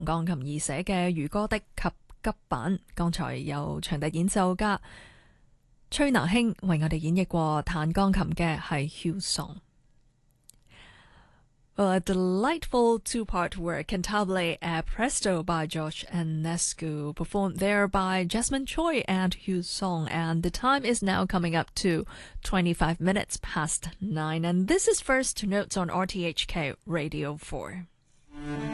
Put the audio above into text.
鋼琴而寫嘅漁歌的及急版，剛才由長笛演奏家崔拿興為我哋演繹過彈鋼琴嘅係 Hughes Song。Well, a delightful two-part work, Cantabile e Presto by George Enescu, performed there by Jasmine Choi and Hughes Song. And the time is now coming up to 25 minutes past 9. And this is First Notes on RTHK Radio 4.